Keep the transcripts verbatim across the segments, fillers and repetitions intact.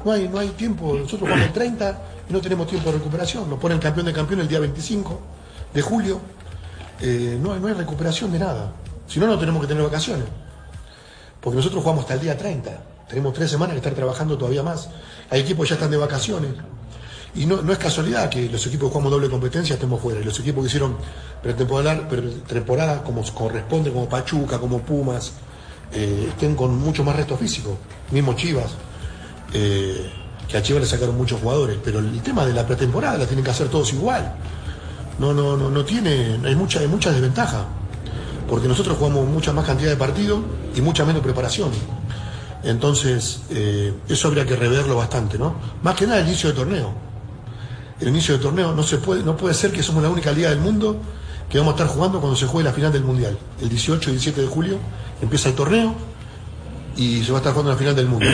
no hay, no hay tiempo. Nosotros jugamos el treinta y no tenemos tiempo de recuperación. Nos ponen campeón de campeón el día veinticinco de julio. Eh, no, no hay recuperación de nada. Si no, no tenemos que tener vacaciones. Porque nosotros jugamos hasta el día treinta. Tenemos tres semanas que estar trabajando todavía más. Hay equipos que ya están de vacaciones. Y no, no es casualidad que los equipos que jugamos doble competencia estemos fuera. Y los equipos que hicieron pretemporada, pretemporada como corresponde, como Pachuca, como Pumas, eh, estén con mucho más resto físico. Mismo Chivas, eh, que a Chivas le sacaron muchos jugadores. Pero el tema de la pretemporada la tienen que hacer todos igual. No, no, no, no tiene, hay mucha, hay mucha desventaja. Porque nosotros jugamos mucha más cantidad de partidos y mucha menos preparación. Entonces, eh, eso habría que reverlo bastante, ¿no? Más que nada el inicio de torneo. El inicio del torneo no se puede, no puede ser que somos la única liga del mundo que vamos a estar jugando cuando se juegue la final del Mundial. El dieciocho y diecisiete de julio empieza el torneo y se va a estar jugando la final del mundo.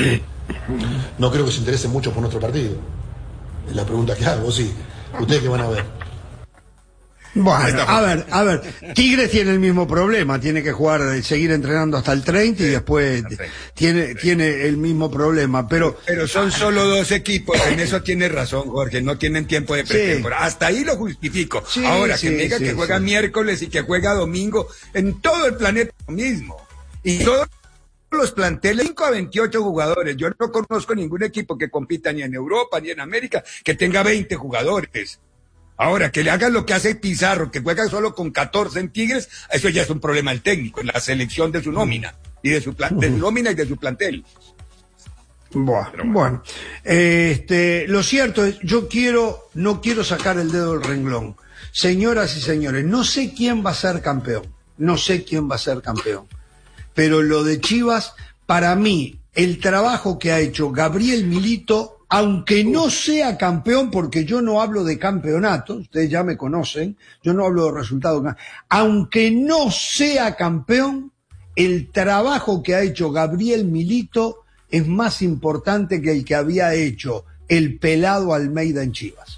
No creo que se interesen mucho por nuestro partido. Es la pregunta que hago, sí. ¿Ustedes qué van a ver? Bueno, a ver, a ver, Tigres tiene el mismo problema, tiene que jugar, seguir entrenando hasta el treinta y después tiene, tiene el mismo problema, pero... Pero son solo dos equipos, en eso tiene razón, Jorge, no tienen tiempo de pretemporada, sí. Hasta ahí lo justifico. Sí, ahora, sí, que me diga sí, que juega sí. miércoles y que juega domingo, en todo el planeta lo mismo. Y todos los planteles, cinco a veintiocho jugadores, yo no conozco ningún equipo que compita ni en Europa ni en América que tenga veinte jugadores. Ahora, que le hagan lo que hace Pizarro, que juega solo con catorce en Tigres, eso ya es un problema del técnico, en la selección de su nómina, y de su, plan, de su nómina y de su plantel. Bueno, bueno. Este, lo cierto es, yo quiero, no quiero sacar el dedo del renglón. Señoras y señores, no sé quién va a ser campeón, no sé quién va a ser campeón, pero lo de Chivas, para mí, el trabajo que ha hecho Gabriel Milito, aunque no sea campeón, porque yo no hablo de campeonato, ustedes ya me conocen, yo no hablo de resultados, aunque no sea campeón, el trabajo que ha hecho Gabriel Milito es más importante que el que había hecho el pelado Almeida en Chivas.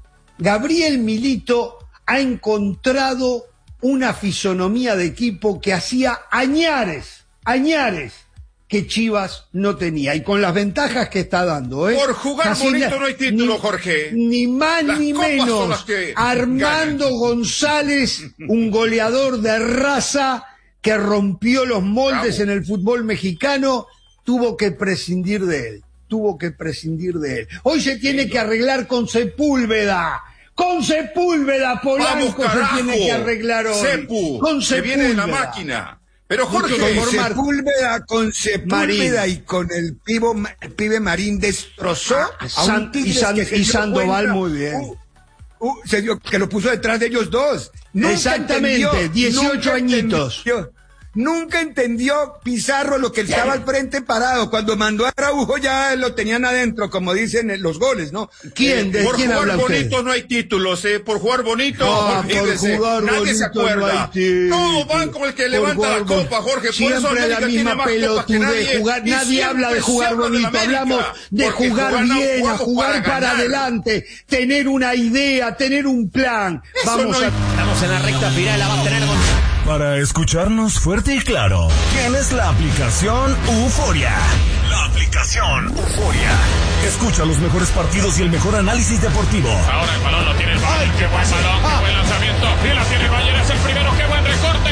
Gabriel Milito ha encontrado una fisonomía de equipo que hacía añares, añares, que Chivas no tenía, y con las ventajas que está dando, ¿eh? Por jugar Casi bonito la, no hay título, ni, Jorge. Ni más las ni menos. Armando ganan. González, un goleador de raza que rompió los moldes Bravo. En el fútbol mexicano, tuvo que prescindir de él. Tuvo que prescindir de él. Hoy se tiene que arreglar con Sepúlveda. Con Sepúlveda, Polanco Vamos, se tiene que arreglar hoy. Sepu, con Sepúlveda. Que viene de la máquina. Pero Jorge, con Sepúlveda, con Sepúlveda y con el, pivo, el pibe Marín destrozó ah, a San, un y, San, y Sandoval cuenta, muy bien. Uh, uh, se dio que lo puso detrás de ellos dos. Nunca Exactamente, entendió, dieciocho nunca añitos. Entendió, nunca entendió Pizarro lo que él estaba al frente parado. Cuando mandó a Araujo ya lo tenían adentro, como dicen los goles, ¿no? ¿Quién? ¿De por quién jugar habla bonito usted? no hay títulos, ¿eh? Por jugar bonito, no, por jugar nadie bonito se acuerda. No, no van con el que levanta la copa, Jorge. Por siempre eso América la misma tiene más copas que nadie. Jugar, nadie habla de jugar bonito, de hablamos de jugar bien, a jugar para, para adelante, tener una idea, tener un plan. Eso Vamos no a... Estamos en la recta final, la va a tener con... Para escucharnos fuerte y claro, tienes la aplicación Euforia. La aplicación Euforia. Escucha los mejores partidos y el mejor análisis deportivo. Ahora el balón lo tiene el Bayern. Qué buen balón, ah. qué buen lanzamiento. Y la tiene el Bayern, es el primero. Qué buen recorte.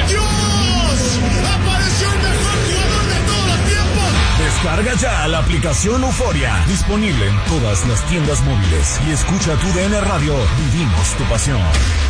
¡Dios! ¡Apareció el mejor jugador de todos los tiempos! Descarga ya la aplicación Euforia. Disponible en todas las tiendas móviles. Y escucha tu D N Radio. Vivimos tu pasión.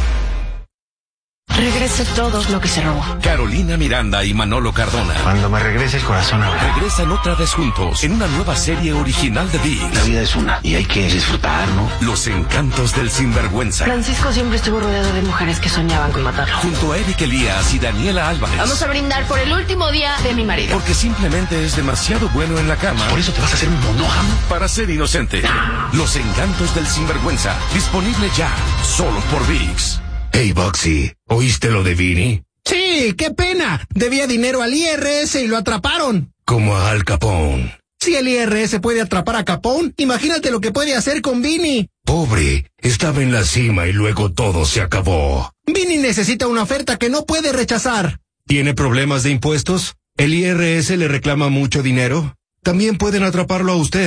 Regrese todo lo que se robó. Carolina Miranda y Manolo Cardona. Cuando me regrese el corazón habrá. Regresan otra vez juntos en una nueva serie original de ViX. La vida es una y hay que disfrutar, ¿no? Los encantos del sinvergüenza. Francisco siempre estuvo rodeado de mujeres que soñaban con matarlo. Junto a Eric Elías y Daniela Álvarez. Vamos a brindar por el último día de mi marido. Porque simplemente es demasiado bueno en la cama. ¿Por eso te vas a hacer un monógamo? Para ser inocente. Los encantos del sinvergüenza. Disponible ya. Solo por ViX. Hey, Boxy, ¿oíste lo de Vini? Sí, qué pena. Debía dinero al I R S y lo atraparon. Como a Al Capone. Si el I R S puede atrapar a Capone, imagínate lo que puede hacer con Vini. Pobre, estaba en la cima y luego todo se acabó. Vini necesita una oferta que no puede rechazar. ¿Tiene problemas de impuestos? ¿El I R S le reclama mucho dinero? También pueden atraparlo a usted.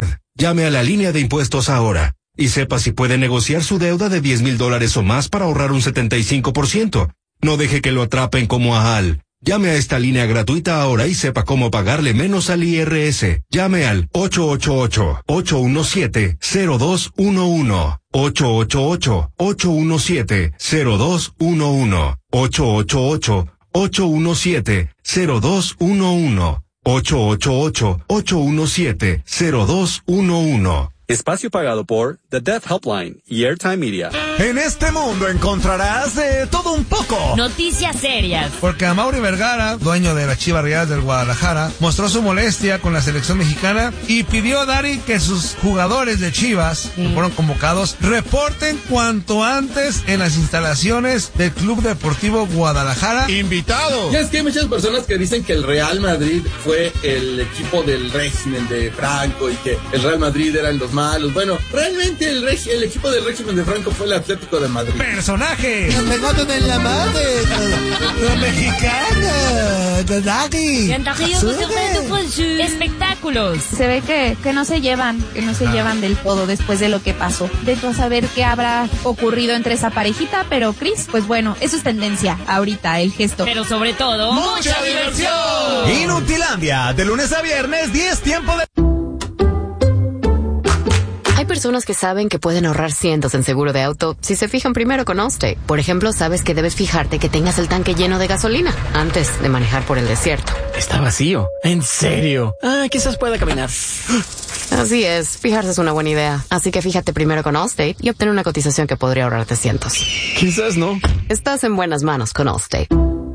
Llame a la línea de impuestos ahora y sepa si puede negociar su deuda de diez mil dólares o más para ahorrar un setenta y cinco por ciento. No deje que lo atrapen como a Al. Llame a esta línea gratuita ahora y sepa cómo pagarle menos al I R S. Llame al ocho ocho ocho, ocho uno siete, cero dos uno uno. ocho ocho ocho, ocho uno siete, cero dos uno uno. ocho ocho ocho, ocho uno siete, cero dos uno uno. ocho ocho ocho, ocho uno siete, cero dos uno uno. Espacio pagado por The Deaf Helpline y Airtime Media. En este mundo encontrarás de todo un poco. Noticias serias. Porque Amaury Vergara, dueño de las Chivas Rayadas del Guadalajara, mostró su molestia con la selección mexicana y pidió a Dari que sus jugadores de Chivas, sí. que fueron convocados, reporten cuanto antes en las instalaciones del Club Deportivo Guadalajara. ¡Invitado! Y es que hay muchas personas que dicen que el Real Madrid fue el equipo del régimen de Franco y que el Real Madrid eran los malos. Bueno, realmente el, reg- el equipo del régimen de Franco fue el Atlético de Madrid. ¡Personajes! ¡Me pegaron en la madre! ¡La mexicana! Espectáculos. Se ve que, que no se llevan, que no se ah. llevan del todo después de lo que pasó. De todo saber qué habrá ocurrido entre esa parejita, pero Chris, pues bueno, eso es tendencia ahorita, el gesto. Pero sobre todo, ¡mucha diversión! Inutilandia, de lunes a viernes, diez tiempo de... Hay personas que saben que pueden ahorrar cientos en seguro de auto si se fijan primero con Allstate. Por ejemplo, sabes que debes fijarte que tengas el tanque lleno de gasolina antes de manejar por el desierto. Está vacío. ¿En serio? Ah, quizás pueda caminar. Así es, fijarse es una buena idea. Así que fíjate primero con Allstate y obtén una cotización que podría ahorrarte cientos. Quizás no. Estás en buenas manos con Allstate.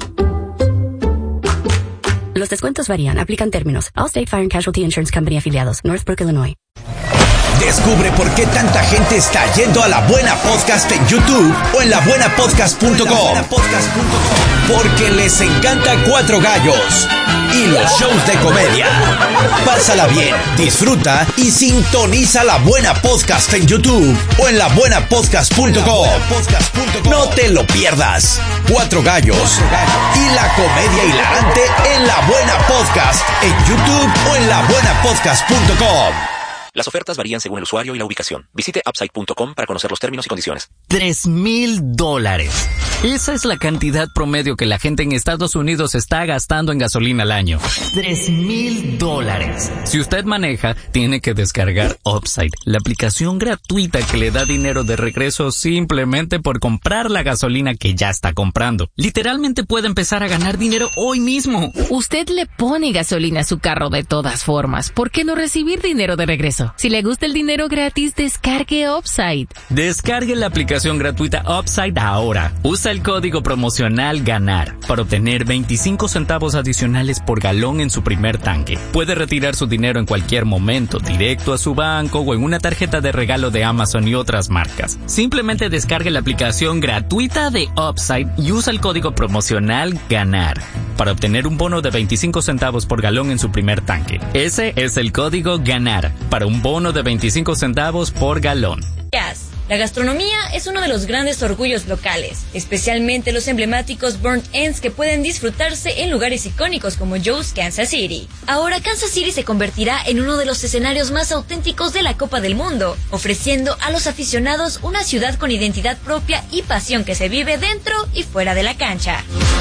Los descuentos varían. Aplican términos. Allstate Fire and Casualty Insurance Company afiliados. Northbrook, Illinois. Descubre por qué tanta gente está yendo a La Buena Podcast en YouTube o en la buena podcast punto com. Porque les encanta Cuatro Gallos y los shows de comedia. Pásala bien, disfruta y sintoniza La Buena Podcast en YouTube o en la buena podcast punto com. No te lo pierdas. Cuatro Gallos y la comedia hilarante en La Buena Podcast en YouTube o en la buena podcast punto com. Las ofertas varían según el usuario y la ubicación. Visite upside punto com para conocer los términos y condiciones. Tres mil dólares. Esa es la cantidad promedio que la gente en Estados Unidos está gastando en gasolina al año. Tres mil dólares. Si usted maneja, tiene que descargar Upside, la aplicación gratuita que le da dinero de regreso simplemente por comprar la gasolina que ya está comprando. Literalmente puede empezar a ganar dinero hoy mismo. Usted le pone gasolina a su carro de todas formas. ¿Por qué no recibir dinero de regreso? Si le gusta el dinero gratis, descargue Upside. Descargue la aplicación gratuita Upside ahora. Usa el código promocional GANAR para obtener veinticinco centavos adicionales por galón en su primer tanque. Puede retirar su dinero en cualquier momento, directo a su banco o en una tarjeta de regalo de Amazon y otras marcas. Simplemente descargue la aplicación gratuita de Upside y usa el código promocional GANAR para obtener un bono de veinticinco centavos por galón en su primer tanque. Ese es el código GANAR para un bono de veinticinco centavos por galón. La gastronomía es uno de los grandes orgullos locales, especialmente los emblemáticos burnt ends que pueden disfrutarse en lugares icónicos como Joe's Kansas City. Ahora Kansas City se convertirá en uno de los escenarios más auténticos de la Copa del Mundo, ofreciendo a los aficionados una ciudad con identidad propia y pasión que se vive dentro y fuera de la cancha.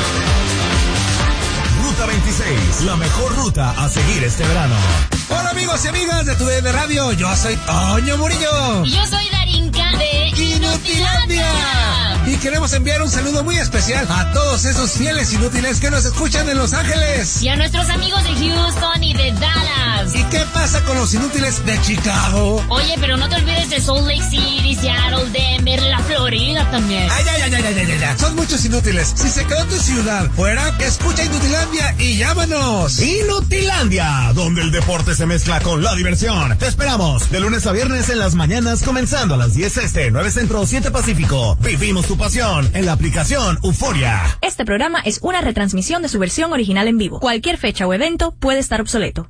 Ruta veintiséis, la mejor ruta a seguir este verano. Hola amigos y amigas de Tu D N Radio, yo soy Toño Murillo. Y yo soy Darinka de Inutilandia. Y queremos enviar un saludo muy especial a todos esos fieles inútiles que nos escuchan en Los Ángeles. Y a nuestros amigos de Houston y de Dallas. ¿Y qué pasa con los inútiles de Chicago? Oye, pero no te olvides de Salt Lake City, Seattle, Denver, la Florida también. Ay, ay, ay, ay, ay, ay, ay. Son muchos inútiles. Si se quedó tu ciudad fuera, escucha Inutilandia y llámanos. Inutilandia, donde el deporte se mezcla con la diversión. Te esperamos de lunes a viernes en las mañanas, comenzando a las diez este, nueve centro, siete pacífico. Vivimos tu pasión en la aplicación Euforia. Este programa es una retransmisión de su versión original en vivo. Cualquier fecha o evento puede estar obsoleto.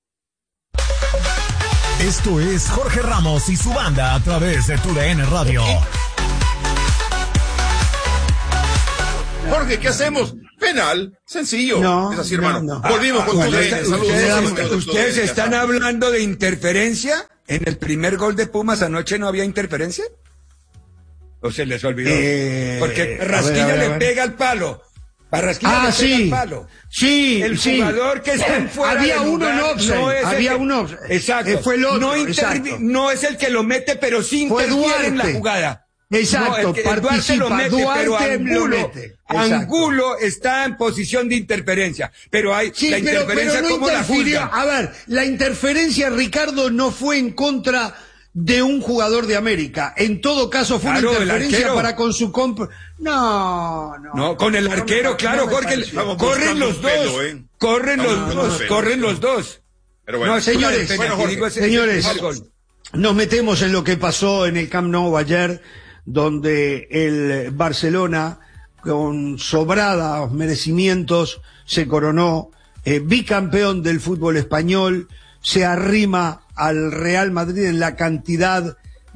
Esto es Jorge Ramos y su banda a través de Tu D N Radio. Jorge, ¿qué hacemos? Penal, sencillo. No, es así, hermano. no, no. Volvimos con Ah, Tu D N. ustedes, Saludos. ustedes, Saludos. ustedes están hablando de interferencia ¿En el primer gol de Pumas anoche no había interferencia? ¿O se les olvidó? Eh, Porque Rasquilla a ver, a ver, a le ver. pega al palo. Barrasquilla Ah, le sí. pega al palo. Sí, El sí. jugador que está en fuera Había de uno lugar en offside, no es el había que- uno offside. Exacto. Eh, fue el otro, no, exacto. no es el que lo mete, pero sí Fue interfiere en la Duarte. jugada. Exacto, No, el que- el Duarte participa, lo mete, Duarte pero lo Angulo, mete. Exacto. Angulo está en posición de interferencia. Pero hay Sí, la pero, interferencia, pero no ¿cómo la interfirió. juzgan? A ver, la interferencia, Ricardo, no fue en contra de un jugador de América. En todo caso fue Claro, una el interferencia arquero. para con su comp... No, no. No, con el no me arquero, pa- claro, no me Jorge. pareció. Corren los dos. pelo, ¿eh? Corren Estamos los buscando dos, pelo. corren los dos. Pero bueno. No, es una Señores, defensa, bueno, te Jorge, digo, ese- señores, ese primer gol. nos metemos en lo que pasó en el Camp Nou ayer, donde el Barcelona, con sobrados merecimientos, se coronó eh, bicampeón del fútbol español, se arrima al Real Madrid en la cantidad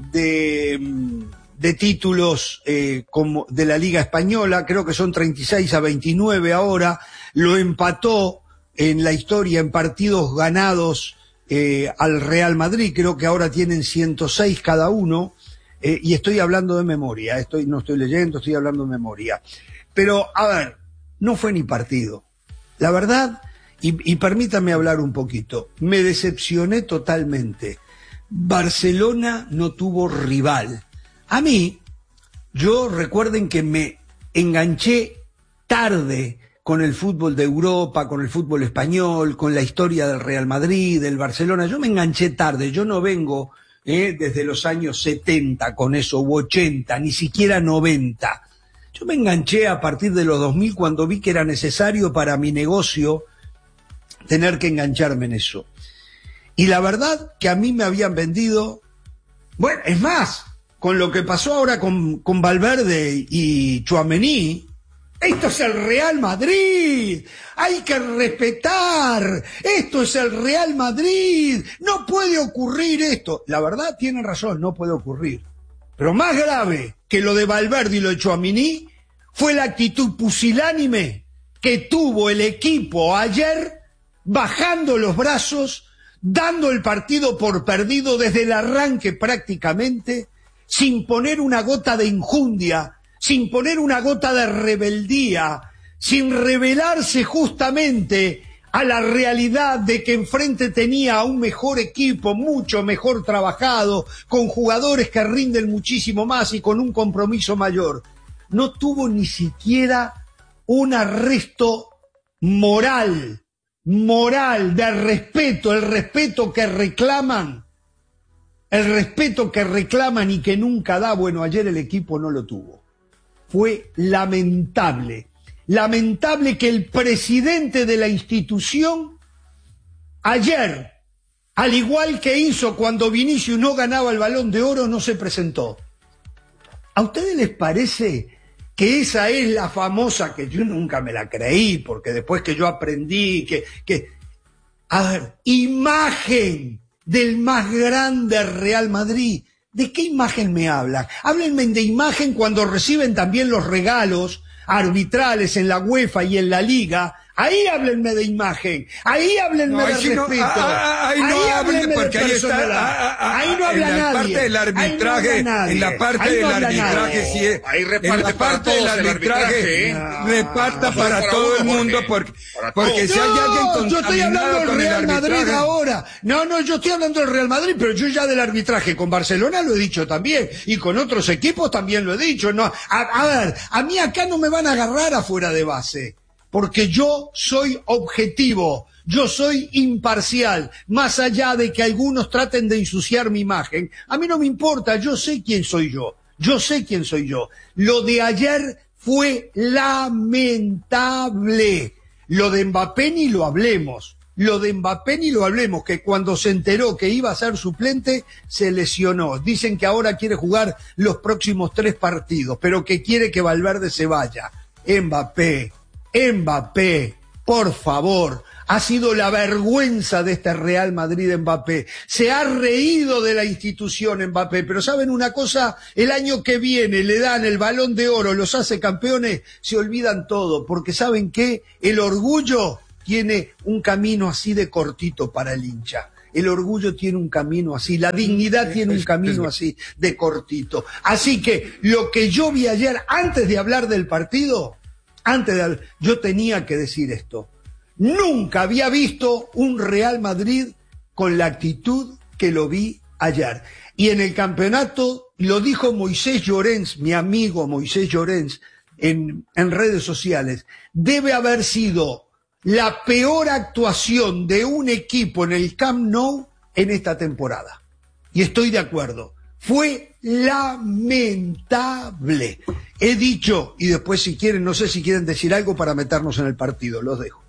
de, mm, de títulos eh, como de la Liga Española, creo que son treinta y seis a veintinueve ahora, lo empató en la historia en partidos ganados eh, al Real Madrid, creo que ahora tienen ciento seis cada uno, eh, y estoy hablando de memoria, estoy, no estoy leyendo, estoy hablando de memoria. Pero, a ver, no fue ni partido. La verdad, y, y permítame hablar un poquito, me decepcioné totalmente. Barcelona no tuvo rival. A mí, yo recuerden que me enganché tarde con el fútbol de Europa, con el fútbol español, con la historia del Real Madrid, del Barcelona. Yo me enganché tarde, yo no vengo eh, desde los años setenta con eso, u ochenta, ni siquiera noventa. Yo me enganché a partir de los dos mil cuando vi que era necesario para mi negocio tener que engancharme en eso. Y la verdad que a mí me habían vendido, bueno, es más, con lo que pasó ahora con, con Valverde y Tchouaméni, esto es el Real Madrid, hay que respetar, esto es el Real Madrid, no puede ocurrir esto. La verdad, tienen razón, no puede ocurrir. Pero más grave que lo de Valverde y lo de Tchouaméni fue la actitud pusilánime que tuvo el equipo ayer, bajando los brazos, dando el partido por perdido desde el arranque prácticamente, sin poner una gota de injundia, sin poner una gota de rebeldía, sin rebelarse justamente a la realidad de que enfrente tenía a un mejor equipo, mucho mejor trabajado, con jugadores que rinden muchísimo más y con un compromiso mayor. No tuvo ni siquiera un arresto moral, moral, de respeto, el respeto que reclaman, el respeto que reclaman y que nunca da. Bueno, ayer el equipo no lo tuvo. Fue lamentable, lamentable que el presidente de la institución ayer, al igual que hizo cuando Vinicius no ganaba el Balón de Oro, no se presentó. ¿A ustedes les parece que esa es la famosa, que yo nunca me la creí, porque después que yo aprendí que, que a ver, imagen del más grande Real Madrid? ¿De qué imagen me hablan? Háblenme de imagen cuando reciben también los regalos arbitrales en la UEFA y en la Liga. Ahí háblenme de imagen, ahí háblenme No, de ahí sí no, respeto, ah, ahí no hablen, háblenme porque de ahí está, personalidad. ah, ah, Ahí no habla en la nadie. parte del arbitraje, Ahí no habla nadie. en la parte Ahí no del habla arbitraje nadie. sí es, Ahí reparte en la para parte del todos el arbitraje, arbitraje, ¿eh? no, reparta No, para para todo el uno, mundo, Jorge. porque, Para porque si hay alguien No, yo estoy hablando contaminado del con el Real Madrid arbitraje, ahora. No, no, yo estoy hablando del Real Madrid, pero yo ya del arbitraje con Barcelona lo he dicho también, y con otros equipos también lo he dicho. No, a, a ver, a mí acá no me van a agarrar afuera de base, porque yo soy objetivo, yo soy imparcial, más allá de que algunos traten de ensuciar mi imagen. A mí no me importa, yo sé quién soy yo, yo sé quién soy yo. Lo de ayer fue lamentable. Lo de Mbappé ni lo hablemos. Lo de Mbappé ni lo hablemos, que cuando se enteró que iba a ser suplente, se lesionó. Dicen que ahora quiere jugar los próximos tres partidos, pero que quiere que Valverde se vaya. Mbappé, Mbappé, por favor, ha sido la vergüenza de este Real Madrid Mbappé. Se ha reído de la institución Mbappé, pero ¿saben una cosa? El año que viene le dan el Balón de Oro, los hace campeones, se olvidan todo, porque ¿saben qué? El orgullo tiene un camino así de cortito para el hincha. El orgullo tiene un camino así, la dignidad tiene un camino así, de cortito. Así que lo que yo vi ayer, antes de hablar del partido, antes de, yo tenía que decir esto. Nunca había visto un Real Madrid con la actitud que lo vi ayer. Y en el campeonato, lo dijo Moisés Llorens, mi amigo Moisés Llorens, en, en redes sociales, debe haber sido la peor actuación de un equipo en el Camp Nou en esta temporada. Y estoy de acuerdo. Fue lamentable. He dicho, y después si quieren, no sé si quieren decir algo para meternos en el partido, los dejo.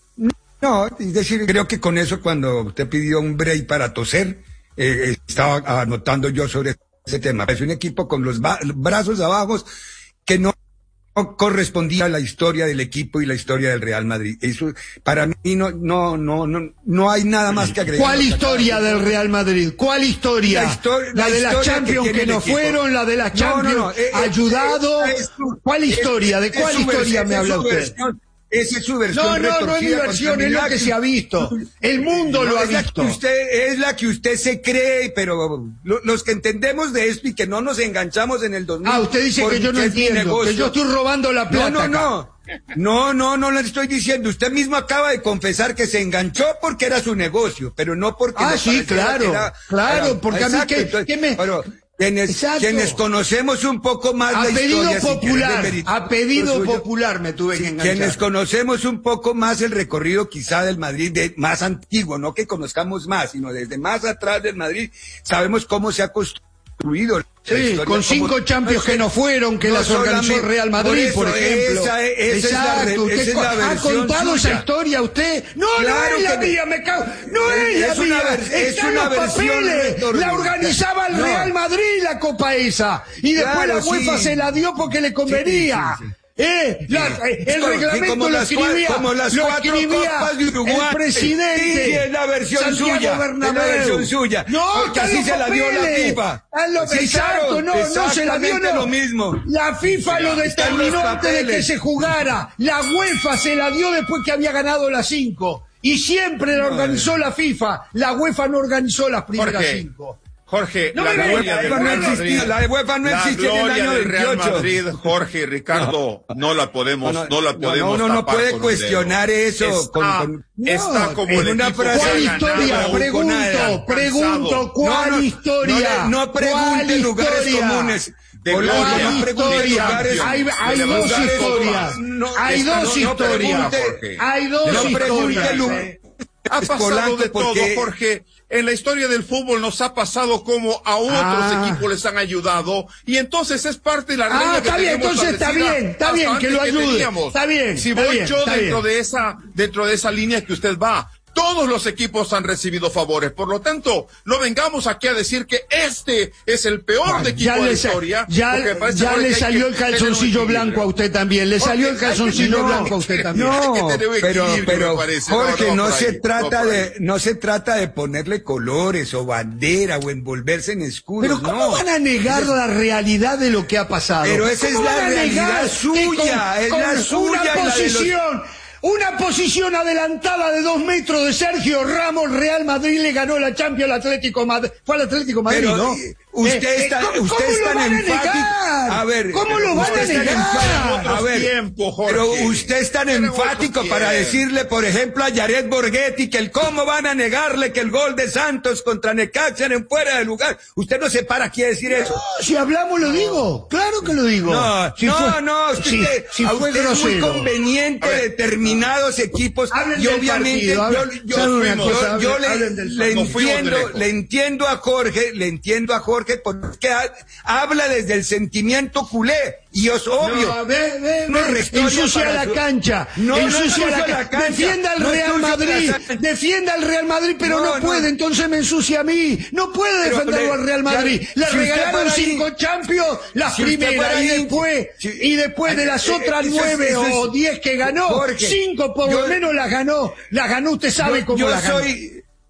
No, es decir, creo que con eso cuando usted pidió un break para toser, eh, estaba anotando yo sobre ese tema. Es un equipo con los brazos abajo que no correspondía a la historia del equipo y la historia del Real Madrid. Eso para mí no no no no no hay nada más que agregar. ¿Cuál historia del Real Madrid? ¿Cuál historia? La, histori la, la de las Champions que, que no fueron, la de las Champions no, no, no. Eh, ayudado. Eh, es, ¿Cuál historia? ¿De cuál historia me habla usted? Versión. Esa es su versión. No, no, no es mi versión, es lo que se ha visto. El mundo no, lo ha es visto. La que usted, es la que usted se cree, pero lo, los que entendemos de esto y que no nos enganchamos en el dos mil. Ah, usted dice que yo no entiendo, que yo estoy robando la plata. No, no, no. No, no, no le estoy diciendo. Usted mismo acaba de confesar que se enganchó porque era su negocio, pero no porque... Ah, sí, claro, era, claro, era, porque exacto, a mí que, que me... Pero, Quienes, quienes conocemos un poco más a la pedido historia, popular, si a pedido popular me tuve que enganchar. Quienes conocemos un poco más el recorrido quizá del Madrid, de más antiguo, no que conozcamos más, sino desde más atrás del Madrid, sabemos cómo se ha construido. Sí, con cinco como, Champions no, que no fueron, que no las organizó el Real Madrid, por, eso, por ejemplo. Esa, esa Exacto, es la, usted esa es la ha contado suya. esa historia usted. No, claro no es la que mía, me cago. No es, es la mía. Ver, Están una los papeles. La organizaba el no. Real Madrid la Copa esa. Y después claro, la UEFA sí. se la dio porque le convenía. Sí, sí, sí. Eh, la, eh, el como, reglamento lo escribía, como las lo cuatro escribía copas de Uruguay. El presidente. Sí, es la versión Santiago suya. Bernabéu. Es la versión suya. No, porque así se la dio la FIFA. Lo, sí, exacto, no, no se la dio, no. Lo mismo. La FIFA lo determinó antes de que se jugara. La UEFA se la dio después que había ganado las cinco. Y siempre la organizó la FIFA. La UEFA no organizó las primeras cinco. Jorge, no la, me gloria venga, del no Real existía, Madrid, la UEFA no existía en el año del Real veintiocho. Madrid, Jorge y Ricardo, no, no la podemos, no, no, no la podemos no, no, no tapar puede con cuestionar eso. Está, Con, con, está no, como en el una frase. ¿Cuál historia? Pregunto, pregunto, ¿cuál no, no, historia? No, no pregunte lugares historia? comunes. De gloria, no pregunte lugares. Hay, hay dos historias. No, hay esta, dos no, historias. No pregunte, hay dos no historias. Pregunte, ha pasado de todo, porque... Jorge. En la historia del fútbol nos ha pasado como a otros ah. equipos les han ayudado y entonces es parte de la regla ah, que está bien, entonces está bien, está bien que lo ayude. Que está bien. Si está voy bien, yo dentro bien. de esa dentro de esa línea que usted va, todos los equipos han recibido favores. Por lo tanto, no vengamos aquí a decir que este es el peor bueno, de equipo de la historia. Ya, ya le salió el calzoncillo blanco a usted también. Le salió el calzoncillo no, blanco a usted también. No, pero, pero parece. Jorge, no, no, no se ahí, trata no de, no se trata de ponerle colores o bandera o envolverse en escudos. Pero ¿cómo no. van a negar es, la realidad de lo que ha pasado? Pero esa es la realidad suya, con, es con la suya. Una posición. Una posición adelantada de dos metros de Sergio Ramos, Real Madrid le ganó la Champions al Atlético Madrid. Fue al Atlético Madrid, pero, ¿no? Usted eh, está, eh, ¿cómo, usted ¿cómo es tan enfático. A, a ver, ¿cómo lo van a negar? A ver, tiempo, Jorge. Pero usted es tan enfático para decirle, por ejemplo, a Jared Borghetti que el cómo van a negarle que el gol de Santos contra Necaxa en fuera de lugar. Usted no se para aquí a decir eso. No, si hablamos lo digo. Claro que lo digo. No, si no, fue, no. Usted, si, si a fue usted es muy conveniente ver, determinados equipos. Y obviamente yo, yo, yo, yo le, le entiendo, le entiendo a Jorge, le entiendo a Jorge porque habla desde el sentimiento culé y es obvio. No, ve, ve, no ve. Ensucia la su... cancha, no, ensucia no la, la cancha. Defienda al no Real Madrid, defienda al Real Madrid, pero no, no puede, no. entonces me ensucia a mí. No puede defenderlo al Real Madrid. Ya, le si regalaron cinco Champions, las si primeras y después, si, y después de las otras eh, nueve eso, eso, o diez que ganó, Jorge, cinco por yo, lo menos las ganó. Las ganó, usted sabe yo, cómo yo las ganó. Soy,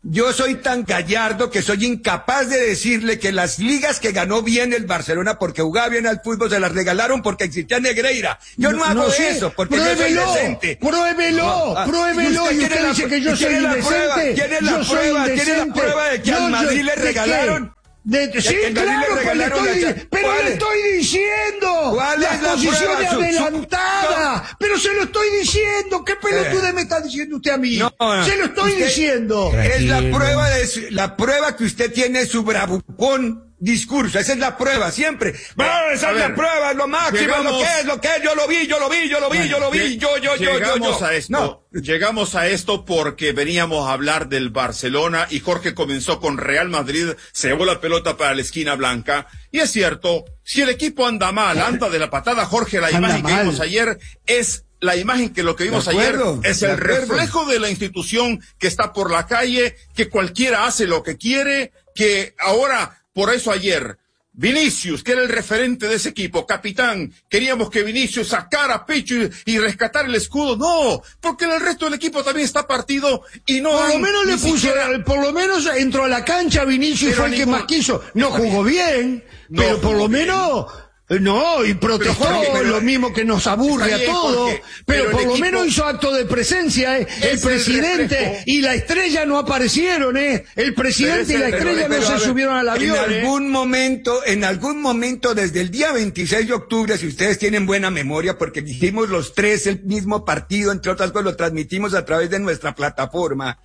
Yo soy tan gallardo que soy incapaz de decirle que las ligas que ganó bien el Barcelona porque jugaba bien al fútbol se las regalaron porque existía Negreira. Yo no, no hago no sé. eso porque pruébelo, yo soy decente. Pruébelo, no, ah, pruébelo. Y usted, y usted dice la, que yo soy indecente. ¿Tiene la yo prueba? Soy ¿Tiene la prueba de que yo, al Madrid yo, le regalaron? De, de, sí, claro, pero, le estoy, pero le estoy diciendo ¿Cuál la es la posición prueba? adelantada, su, su, pero se lo estoy diciendo. ¿Qué pelotude eh. me está diciendo usted a mí? No, se lo estoy usted, diciendo. Es la prueba de su, la prueba que usted tiene su bravucón discurso, esa es la prueba, siempre. Bueno, esa es ver, la prueba, es lo máximo, llegamos, lo que es, lo que es, yo lo vi, yo lo vi, yo lo vi, yo lo vi, yo, yo, yo, llegamos yo, yo. a esto, no. llegamos a esto porque veníamos a hablar del Barcelona y Jorge comenzó con Real Madrid, se llevó la pelota para la esquina blanca, y es cierto, si el equipo anda mal, anda de la patada, Jorge, la imagen que vimos ayer es la imagen que lo que vimos acuerdo, ayer es el reflejo de la institución que está por la calle, que cualquiera hace lo que quiere, que ahora, por eso ayer, Vinicius, que era el referente de ese equipo, capitán, queríamos que Vinicius sacara pecho y, y rescatara el escudo. No, porque el resto del equipo también está partido y no. Por lo menos le puso, siquiera... por lo menos entró a la cancha Vinicius, pero fue el ningún... que más quiso. No jugó bien, no pero por lo bien. menos. No, y protestó, pero, Jorge, pero, lo mismo que nos aburre bien, a todos, pero, pero por lo equipo, menos hizo acto de presencia, ¿eh? El presidente el y la estrella no aparecieron, ¿eh? El presidente y la estrella pero, pero, no se ver, subieron al avión. En algún ¿eh? momento, en algún momento, desde el día veintiséis de octubre, si ustedes tienen buena memoria, porque hicimos los tres el mismo partido, entre otras cosas, lo transmitimos a través de nuestra plataforma.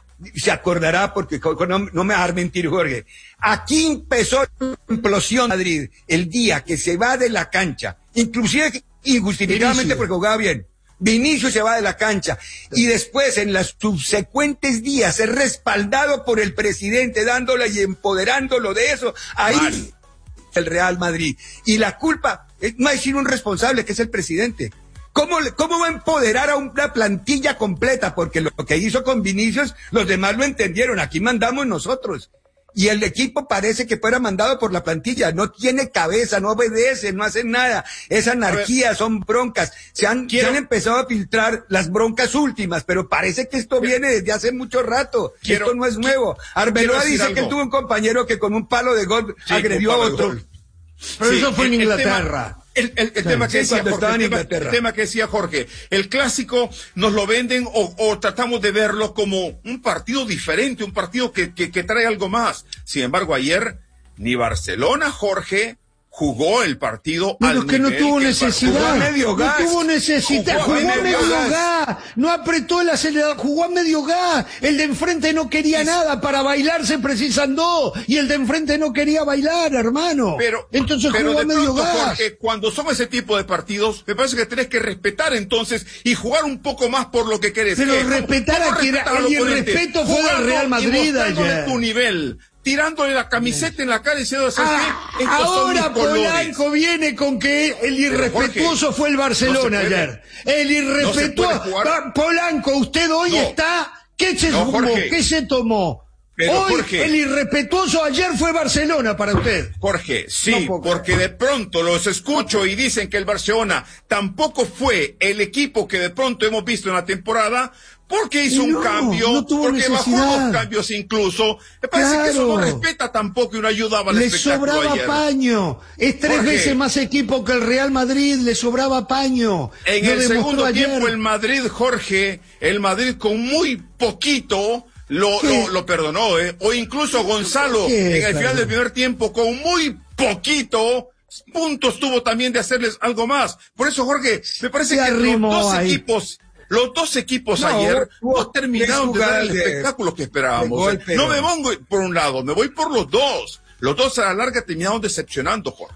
Se acordará porque no, no me va a dejar mentir, Jorge. Aquí empezó la implosión de Madrid el día que se va de la cancha, inclusive injustificadamente porque jugaba bien. Vinicius se va de la cancha y después en los subsecuentes días es respaldado por el presidente dándole y empoderándolo de eso. Ahí Mal. el Real Madrid. Y la culpa, no hay sino un responsable que es el presidente. ¿Cómo, ¿Cómo va a empoderar a una plantilla completa? Porque lo que hizo con Vinicius, los demás lo entendieron. Aquí mandamos nosotros. Y el equipo parece que fuera mandado por la plantilla. No tiene cabeza, no obedece, no hace nada. Es anarquía, son broncas. Se han, quiero, se han empezado a filtrar las broncas últimas, pero parece que esto quiero, viene desde hace mucho rato. Quiero, esto no es nuevo. Arbeloa dice algo. que él tuvo un compañero que con un palo de gol sí, agredió a otro. Pero sí, eso fue en Inglaterra. El, el, el, tema que decía Jorge, el, tema, el tema que decía Jorge, el clásico nos lo venden o, o tratamos de verlo como un partido diferente, un partido que, que, que trae algo más. Sin embargo, ayer ni Barcelona, Jorge, jugó el partido pero al que nivel no tuvo que necesidad, jugó a medio gas. no tuvo necesidad, jugó, jugó a medio, medio gas. gas, no apretó el acelerador, jugó a medio gas, el de enfrente no quería es... nada, para bailar se precisan dos, y el de enfrente no quería bailar, hermano, pero, entonces pero jugó a medio pronto, gas. Jorge, cuando son ese tipo de partidos, me parece que tenés que respetar entonces, y jugar un poco más por lo que querés. Pero ¿Qué? respetar a quien, el irrespeto fue del Real Madrid ayer. Tu nivel. Tirándole la camiseta en la cara y diciendo, ¿sabes ah, qué? Ahora Polanco viene con que el irrespetuoso Jorge, fue el Barcelona no ayer. El irrespetuoso. No Polanco, usted hoy no. está. ¿Qué se no, tomó? ¿Qué se tomó? Pero, hoy Jorge, el irrespetuoso ayer fue Barcelona para usted. Jorge, sí, no porque de pronto los escucho y dicen que el Barcelona tampoco fue el equipo que de pronto hemos visto en la temporada. Porque hizo no, un cambio, no tuvo porque necesidad. bajó los cambios incluso. Me parece claro. que eso no respeta tampoco y no ayudaba al le espectáculo sobraba ayer. paño. Es tres Jorge, veces más equipo que el Real Madrid, le sobraba paño. En lo el segundo ayer. tiempo el Madrid, Jorge, el Madrid con muy poquito lo, lo, lo perdonó, ¿eh? O incluso Gonzalo en el final del primer tiempo con muy poquito puntos tuvo también de hacerles algo más. Por eso, Jorge, me parece que los dos ahí. equipos... Los dos equipos no, ayer no terminaron de dar el de, espectáculo que esperábamos. Golpe, no me pongo por un lado, me voy por los dos. Los dos a la larga terminaron decepcionando, Jorge.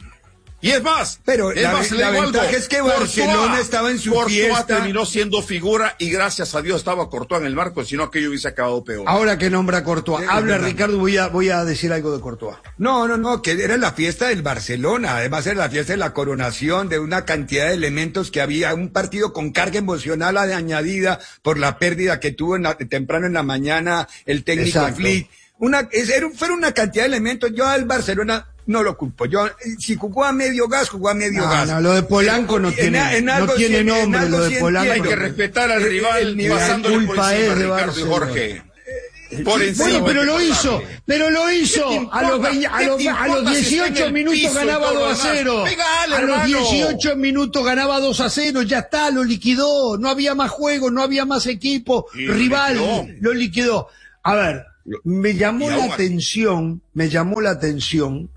Y es más, pero es la, más, la ventaja algo. es que Barcelona Courtois, estaba en su Courtois fiesta. terminó siendo figura y gracias a Dios estaba Courtois en el marco, si no aquello hubiese acabado peor. Ahora que nombra Courtois, sí, habla Ricardo, voy a, voy a decir algo de Courtois. No, no, no, que era la fiesta del Barcelona, además era la fiesta de la coronación, de una cantidad de elementos que había, un partido con carga emocional añadida por la pérdida que tuvo en la, temprano en la mañana el técnico Flick. Una, es, era, fueron una cantidad de elementos, yo al Barcelona no lo culpo. Yo, si jugó a medio gas, jugó a medio no, gas. No, lo de Polanco no en, tiene, en no tiene sí, nombre, lo de Polanco. Hay que respetar al rival, pasándole por encima de Ricardo y Jorge. por sí, encima. Bueno, pero lo hizo, pero lo hizo. A los, veinte, a los, a los dieciocho minutos ganaba dos a cero. A los dieciocho minutos ganaba dos a cero, ya está, lo liquidó. No había más juego, no había más equipo. Sí, rival, lo liquidó. lo liquidó. A ver, me llamó la atención, me llamó la atención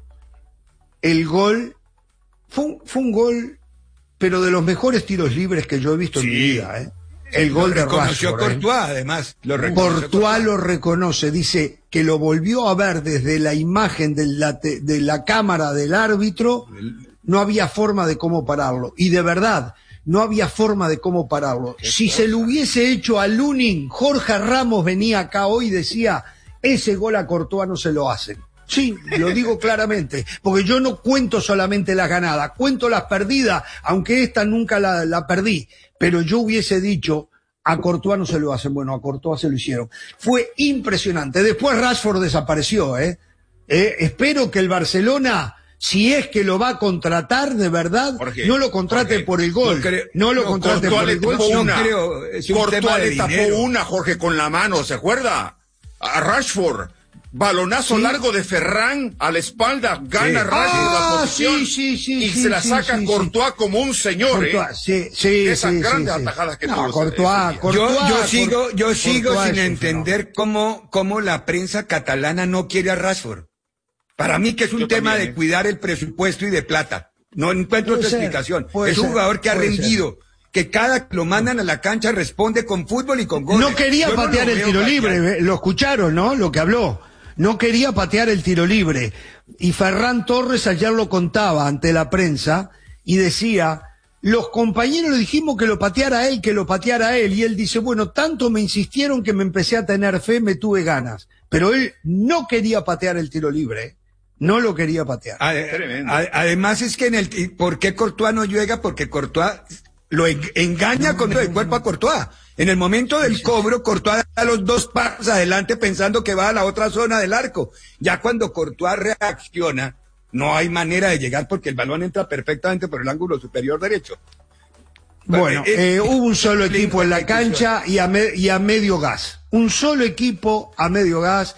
el gol. Fue un, fue un gol, pero de los mejores tiros libres que yo he visto sí. en mi vida, ¿eh? El gol de reconoció Rashford. Courtois, ¿eh? además. Lo Courtois lo reconoce, dice que lo volvió a ver desde la imagen de la, de la cámara del árbitro, no había forma de cómo pararlo. Y de verdad, no había forma de cómo pararlo. Si se lo hubiese hecho a Lunin, Jorge Ramos venía acá hoy y decía, ese gol a Courtois no se lo hacen. Sí, lo digo claramente, porque yo no cuento solamente las ganadas, cuento las perdidas, aunque esta nunca la, la perdí, pero yo hubiese dicho, a Courtois no se lo hacen, bueno, a Courtois se lo hicieron. Fue impresionante. Después Rashford desapareció, ¿eh? eh espero que el Barcelona, si es que lo va a contratar de verdad, Jorge, no lo contrate Jorge, por el gol, no, creo, no lo no, contrate por el gol. Una, no creo, es un Courtois tema de le tapó dinero. Una, Jorge, con la mano, ¿se acuerda? A Rashford. Balonazo sí. largo de Ferran a la espalda, gana sí. Rashford ah, la posición sí, sí, sí, y sí, se la sí, saca sí, Courtois sí. como un señor, Courtois, ¿eh? Sí, sí, Esas sí, grandes sí, atajadas que no, tuvo. Courtois, Courtois, yo, yo sigo, yo sigo Courtois sin entender cómo, cómo la prensa catalana no quiere a Rashford. Para mí que es un yo tema también, de ¿eh? cuidar el presupuesto y de plata. No encuentro otra ser, explicación. Es un jugador que ha rendido. Ser. Que cada que lo mandan a la cancha responde con fútbol y con goles. No quería yo patear no el tiro patear. libre, lo escucharon, ¿no? Lo que habló. No quería patear el tiro libre. Y Ferran Torres ayer lo contaba ante la prensa y decía, los compañeros le dijimos que lo pateara él, que lo pateara él. Y él dice, bueno, tanto me insistieron que me empecé a tener fe, me tuve ganas. Pero él no quería patear el tiro libre. No lo quería patear. Además es que en el... ¿Por qué Courtois no llega? Porque Courtois lo engaña con el cuerpo a Courtois. En el momento del cobro, Courtois da los dos pasos adelante pensando que va a la otra zona del arco. Ya cuando Courtois reacciona, no hay manera de llegar porque el balón entra perfectamente por el ángulo superior derecho. Bueno, eh, eh, hubo un solo equipo en la cancha y a, me, y a medio gas. Un solo equipo a medio gas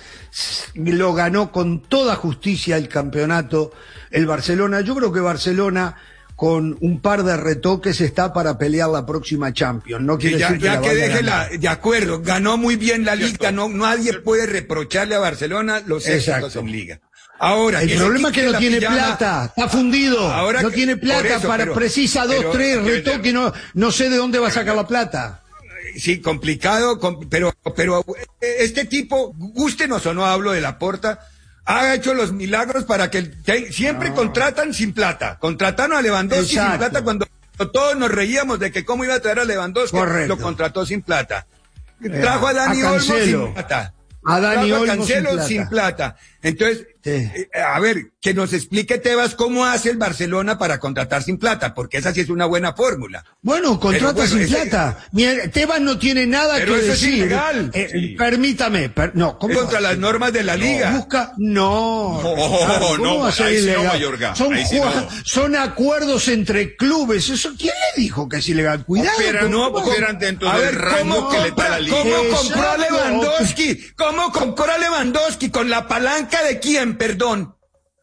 lo ganó con toda justicia el campeonato el Barcelona. Yo creo que Barcelona... con un par de retoques está para pelear la próxima Champions. No quiere ya, decir que ya la que deje la, de acuerdo, ganó muy bien la Liga, no nadie puede reprocharle a Barcelona los éxitos en Liga. Ahora, el problema es que no tiene pijama, plata, está fundido, ahora no que, tiene plata eso, para pero, precisa dos, pero, tres retoques, no, no sé de dónde va a sacar la plata. Sí, complicado, pero, pero este tipo, gústenos o no, hablo de Laporta, ha hecho los milagros para que te, siempre no. contratan sin plata. Contrataron a Lewandowski Exacto. sin plata cuando todos nos reíamos de que cómo iba a traer a Lewandowski. Correcto. Lo contrató sin plata. Trajo a Dani a Olmo sin plata. A Dani Trajo Olmo a Cancelo sin plata. sin plata. Entonces, sí. eh, a ver, que nos explique Tebas cómo hace el Barcelona para contratar sin plata, porque esa sí es una buena fórmula. Bueno, contrata bueno, sin ese... plata. Mira, Tebas no tiene nada Pero que eso decir. Es ilegal. Eh, sí. Permítame, per... no, ¿cómo es contra las normas de la liga. No, busca, no. No, no, no, va a ser ilegal? No, son, sí no. son acuerdos entre clubes. Eso, ¿quién le dijo que es ilegal? Cuidado. Pero no, operan dentro a del ver, rango ¿cómo, que le da la liga. ¿Cómo compró a Lewandowski? ¿Cómo compró a Lewandowski? ¿Con la palanca de quién, perdón?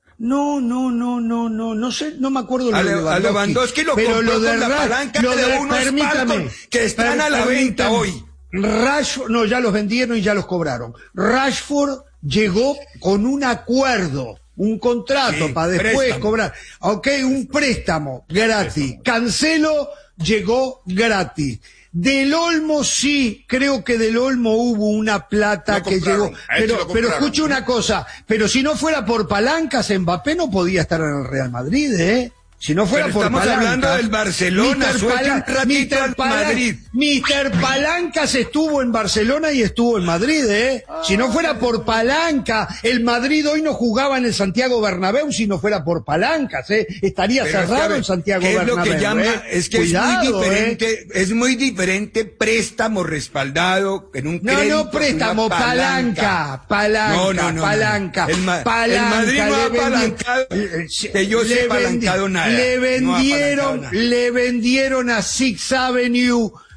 No, no, no, no, no, no sé, no me acuerdo lo a de Lewandowski. A Lewandowski lo pero compró lo de con la Ra palanca lo de, de unos permítame, que están a la venta hoy. Rashford, no, ya los vendieron y ya los cobraron. Rashford llegó con un acuerdo, un contrato sí, para después préstamo. cobrar. Ok, un préstamo gratis. Cancelo llegó gratis. Del Olmo sí, creo que del Olmo hubo una plata que llegó, pero, pero escuche una cosa, pero si no fuera por palancas, Mbappé no podía estar en el Real Madrid, ¿eh? Si no fuera pero por estamos palancas. hablando del Barcelona, mister Madrid. mister Palancas estuvo en Barcelona y estuvo en Madrid, ¿eh? Si no fuera por palanca, el Madrid hoy no jugaba en el Santiago Bernabéu si no fuera por palancas, ¿eh? Estaría pero cerrado es que, el Santiago ¿qué Bernabéu. Es lo que llama, ¿eh? es que Cuidado, es muy diferente, ¿eh? es muy diferente préstamo respaldado en un No, crédito, no préstamo, palanca, palanca, no, no, no, palanca, no. El, ma palanca. El Madrid no ha vendí, apalancado, que yo sé apalancado nada. Le vendieron, no le vendieron a Sixth Avenue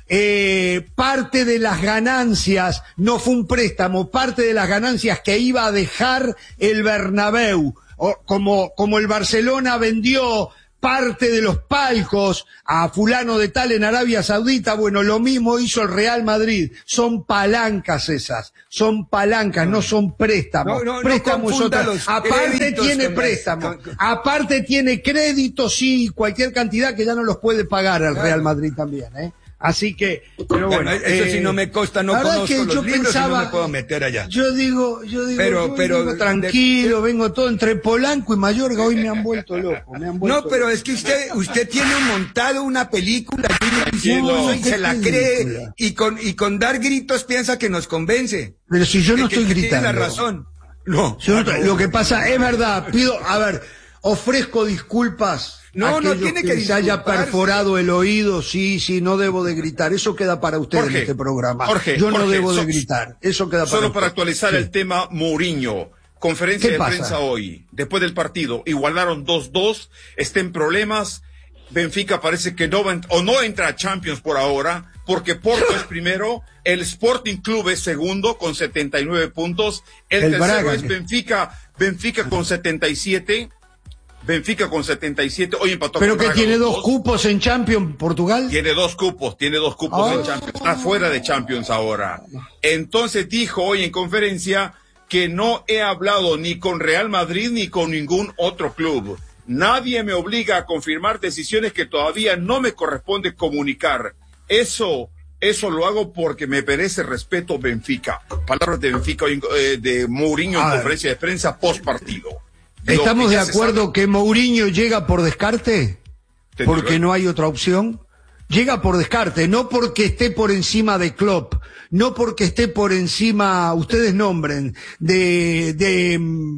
eh, parte de las ganancias, no fue un préstamo, parte de las ganancias que iba a dejar el Bernabéu, o como, como el Barcelona vendió parte de los palcos a fulano de tal en Arabia Saudita, bueno, lo mismo hizo el Real Madrid. Son palancas esas, son palancas, no son préstamos. No, no, préstamos no otra. los Aparte tiene con préstamos, las, con... aparte tiene créditos, sí, cualquier cantidad que ya no los puede pagar el Real Madrid también, ¿eh? Así que, pero bueno, bueno eso eh, sí no me consta, no conozco que los yo libros pensaba, y no me puedo meter allá. Yo digo, yo digo, pero, yo pero, vengo tranquilo, de, vengo todo entre Polanco y Mayorga, hoy me han vuelto loco, me han vuelto No, pero loco. es que usted, usted tiene montado una película y, no, y se la cree, y con, y con dar gritos piensa que nos convence. Pero si yo no que, estoy que gritando. Tiene la razón. No. Yo no, lo que pasa, es verdad, pido, a ver, ofrezco disculpas. No, no tiene que, que se haya perforado el oído, sí, sí, no debo de gritar, eso queda para usted Jorge, en este programa. Jorge, yo no Jorge, debo so, de gritar, eso queda para Solo usted. para actualizar sí. el tema Mourinho, conferencia de pasa? prensa hoy, después del partido, igualaron dos dos, está en problemas, Benfica parece que no va, o no entra a Champions por ahora, porque Porto es primero, el Sporting Club es segundo con setenta y nueve puntos, el, el tercero Braga, es Benfica, Benfica con setenta y siete, Benfica con setenta y siete, hoy empató Pero con que tiene dos, dos cupos en Champions, Portugal. Tiene dos cupos, tiene dos cupos oh. en Champions, está fuera de Champions ahora. Entonces dijo hoy en conferencia que no he hablado ni con Real Madrid ni con ningún otro club. Nadie me obliga a confirmar decisiones que todavía no me corresponde comunicar. Eso, eso lo hago porque me merece respeto Benfica. Palabras de Benfica, eh, de Mourinho en conferencia de prensa post partido. ¿Estamos de acuerdo que Mourinho llega por descarte? Porque no hay otra opción. Llega por descarte, no porque esté por encima de Klopp, no porque esté por encima, ustedes nombren, de, de,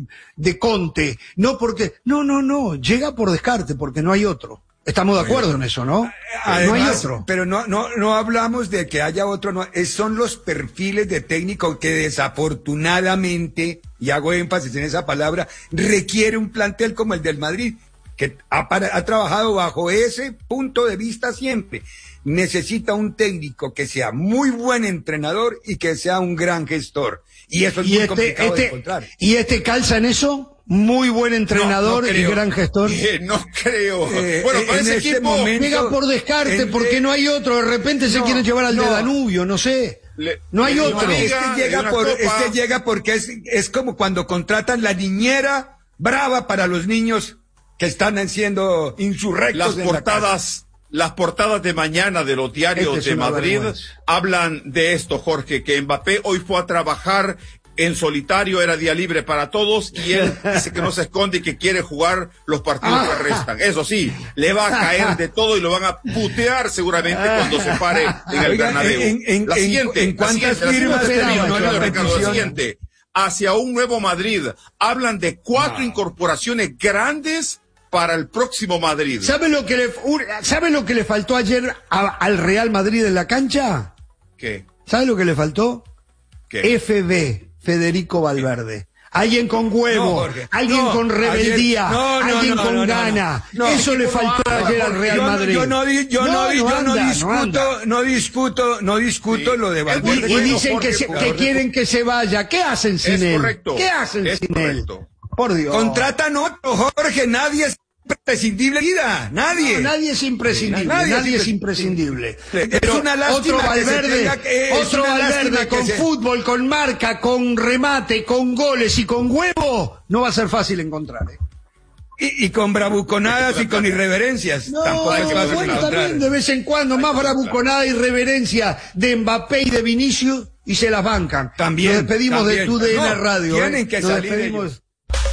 de Conte, no porque, no, no, no, llega por descarte porque no hay otro. Estamos de acuerdo en eso, ¿no? Además, no hay otro. Pero no, no, no hablamos de que haya otro, no, es, son los perfiles de técnico que desafortunadamente, y hago énfasis en esa palabra, requiere un plantel como el del Madrid, que ha, ha trabajado bajo ese punto de vista siempre. Necesita un técnico que sea muy buen entrenador y que sea un gran gestor. Y eso es muy este, complicado este, de encontrar. ¿Y este calza en eso? Muy buen entrenador no, no y gran gestor. Eh, no creo. Eh, bueno, para en ese este equipo momento, pega por descarte en, porque no hay otro. De repente no, se quieren llevar al no, de Danubio, no sé. Le, no hay otro. Este llega, por, este llega porque es, es como cuando contratan la niñera brava para los niños que están siendo insurrectos. Las portadas, la las portadas de mañana de los diarios este de Madrid hablan de esto, Jorge, que Mbappé hoy fue a trabajar en solitario, era día libre para todos, y él dice que no se esconde y que quiere jugar los partidos ah, que restan. Eso sí, le va a caer de todo y lo van a putear seguramente cuando se pare en el Bernabéu. En, en, la siguiente, en, ¿cuántas la siguiente, firmas termino, no termino, la Ricardo, la siguiente. Hacia un nuevo Madrid. Hablan de cuatro no. incorporaciones grandes para el próximo Madrid. ¿Sabe lo que le, ¿sabe lo que le faltó ayer a, al Real Madrid en la cancha? ¿Qué? ¿Sabe lo que le faltó? ¿Qué? F B, Federico Valverde. Alguien con huevo, no, alguien no, con rebeldía, ayer, no, no, alguien con gana. Eso le faltó ayer al Real Madrid. Yo no, yo no, yo no, anda, discuto, no discuto, no discuto sí. lo de Valverde. Y, y dicen que, se, que quieren que se vaya. ¿Qué hacen sin es él? Correcto. ¿Qué hacen es sin correcto. él? Por Dios. Contratan otro, Jorge, nadie es imprescindible, vida, nadie. No, nadie es imprescindible, nadie, nadie es imprescindible. Pero es una lástima otro Valverde, que otro Valverde con se... fútbol, con marca, con remate, con goles y con huevo, no va a ser fácil encontrar, ¿eh? Y, y con bravuconadas y con irreverencias. No, tampoco es fácil bueno, encontrar. También de vez en cuando, más bravuconada y reverencia de Mbappé y de Vinicius y se las bancan. También. Nos despedimos también. de tu D N no, Radio. Tienen ¿eh? que Nos salir despedimos.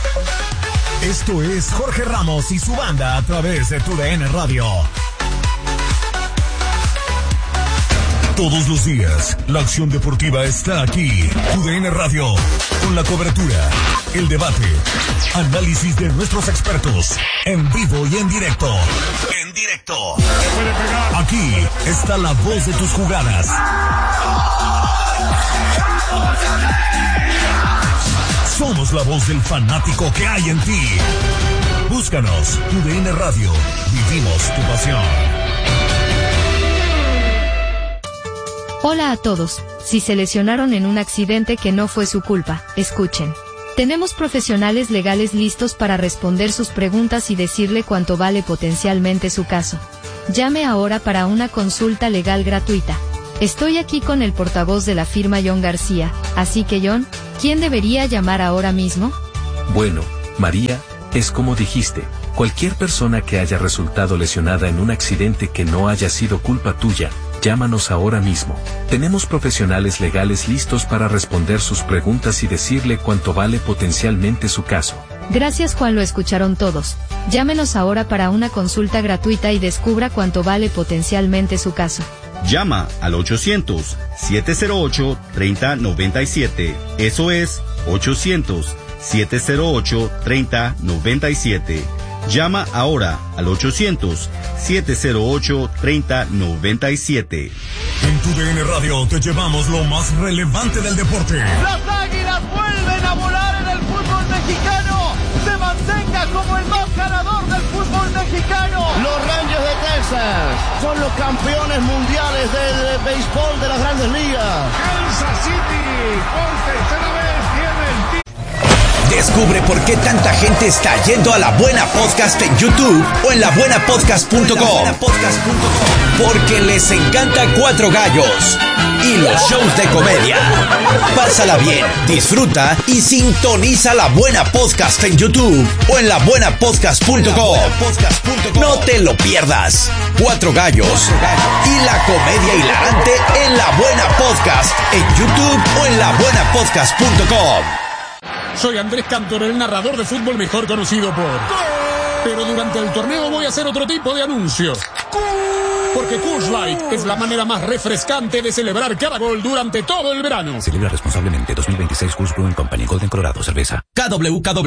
Esto es Jorge Ramos y su banda a través de tu D N Radio. Todos los días, la acción deportiva está aquí. tu D N Radio, con la cobertura, el debate, análisis de nuestros expertos, en vivo y en directo. En directo. Aquí está la voz de tus jugadas. Somos la voz del fanático que hay en ti. Búscanos, tu D N Radio. Vivimos tu pasión. Hola a todos. Si se lesionaron en un accidente que no fue su culpa, escuchen. Tenemos profesionales legales listos para responder sus preguntas y decirle cuánto vale potencialmente su caso. Llame ahora para una consulta legal gratuita. Estoy aquí con el portavoz de la firma John García, así que John, ¿quién debería llamar ahora mismo? Bueno, María, es como dijiste, cualquier persona que haya resultado lesionada en un accidente que no haya sido culpa tuya, llámanos ahora mismo. Tenemos profesionales legales listos para responder sus preguntas y decirle cuánto vale potencialmente su caso. Gracias Juan, lo escucharon todos. Llámenos ahora para una consulta gratuita y descubra cuánto vale potencialmente su caso. Llama al ochocientos, siete cero ocho, tres cero nueve siete. Eso es ochocientos, siete cero ocho, tres cero nueve siete. Llama ahora al ochocientos, siete cero ocho, tres cero nueve siete. En tu D N Radio te llevamos lo más relevante del deporte. Las Águilas vuelven a volar en el fútbol mexicano. Se mantenga como el más ganador del fútbol mexicano. Los Rangers de Texas son los campeones mundiales del béisbol de las Grandes Ligas. Kansas City por tercera vez tiene el título. Descubre por qué tanta gente está yendo a La Buena Podcast en YouTube o en la buena podcast punto com. Porque les encanta Cuatro Gallos y los shows de comedia. Pásala bien, disfruta y sintoniza La Buena Podcast en YouTube o en la buena podcast punto com. No te lo pierdas. Cuatro Gallos y la comedia hilarante en La Buena Podcast en YouTube o en la buena podcast punto com. Soy Andrés Cantor, el narrador de fútbol mejor conocido por... Pero durante el torneo voy a hacer otro tipo de anuncios. Porque Coors Light es la manera más refrescante de celebrar cada gol durante todo el verano. Celebra responsablemente. Dos mil veintiséis Coors Brewing Company, Golden, Colorado, cerveza. K W K W